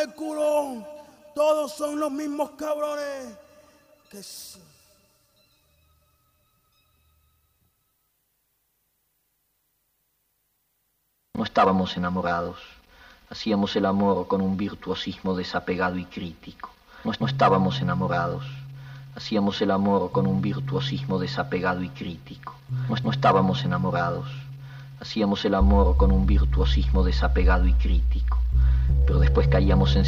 de culón. Todos son los mismos cabrones. Que No estábamos enamorados. Hacíamos el amor con un virtuosismo desapegado y crítico. No estábamos enamorados. Hacíamos el amor con un virtuosismo desapegado y crítico. No estábamos enamorados. Hacíamos el amor con un virtuosismo desapegado y crítico. Pero después caíamos en